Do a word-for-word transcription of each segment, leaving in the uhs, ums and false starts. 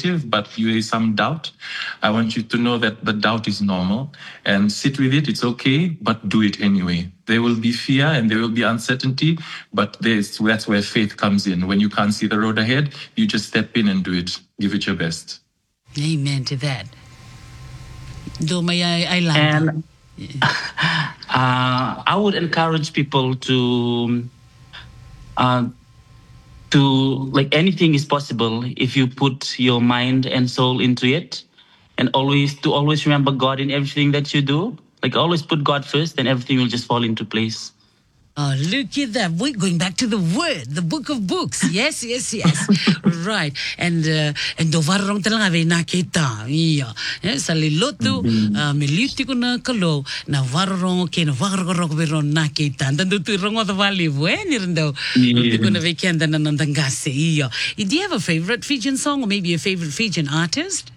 negative, but you have some doubt, I want you to know that the doubt is normal and sit with it. It's okay, but do it anyway. There will be fear and there will be uncertainty, but there's, that's where faith comes in. When you can't see the road ahead, you just step in and do it. Give it your best. Amen to that. Do may I, I like And uh, I would encourage people to uh, to like anything is possible if you put your mind and soul into it, and always to always remember God in everything that you do. Like always put God first, then everything will just fall into place. Oh, look at that. We're going back to the word, the book of books. Yes, yes, yes. Right. And uh, and do varong talang ave nakita. Iya. Eh, sa liloto, uh, militi ko na kalo, na varong ke na varong ko biro nakita. Tandu tu rongo the valley when you know. Militi ko na weekend na nandangase. Iya. Do you have a favorite Fijian song or maybe a favorite Fijian artist?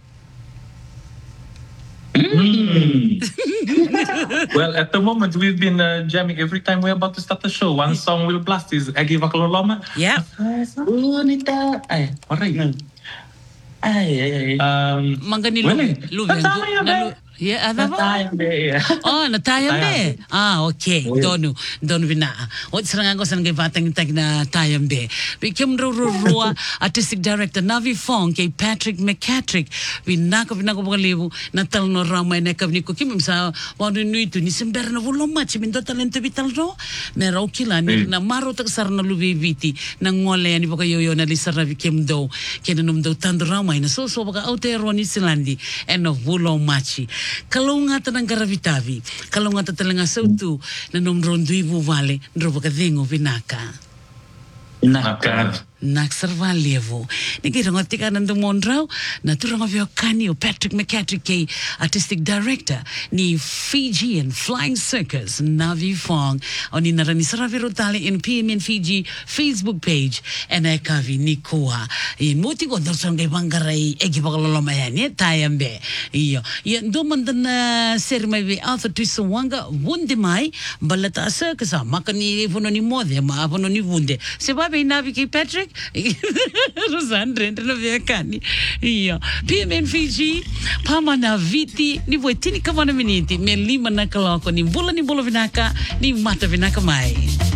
Mm. Well, at the moment, we've been uh, jamming every time we're about to start the show. One song we'll blast is Agi Vakaloloma. Yeah. Unita. Ay, alright. Ay, ay, ay. Um, Mangani lu. Lu. Yeah, ada ba? Oh, natayambe. Ah, okay. Donu, donu bina. What serangan ko sanang batang tag na tayambe. Bikim ro ro ro artistic director Navi Fong kay Patrick McCatrick. Binako binako pagalibu natal no ramay na kabni ko kim sa wano nui tu ni sember na volom match min do talento vital ro. Mero kila ni na maro tak sar na lubi viti na ngole ani pagyo yo na lisara bikim do kenanum do tando ramay na so so baga out there ni silandi and no volom match. Kalau ngata ng karavitavi, kalau ngata talaga sautu na nomron duibu vale, ndroba kadingo vinaka. Naka. Naksarva levo. Niki rangot tika nandung mondraw na turang avyo kani o Patrick McCatrick kay artistic director ni Fijian Flying Circus Navi Fong o ni narani saraviro tali in P M N Fiji Facebook page and ay kavi ni kuha. Iyan muti ko darsang kay banggaray egi pakaloloma yan eh tayambe. Iyo. Iyan dumandan na sermay Arthur Tuisawanga wundi mai balata circus maka ni puno ni mode ma puno ni wunde. Sebabe Navi kay Patrick Rosandre na viakani. Iya. P M N Fiji pama na viti ni voitini kavana miniti me lima na kaloko ni bula ni bula vinaka ni mata vinaka mai.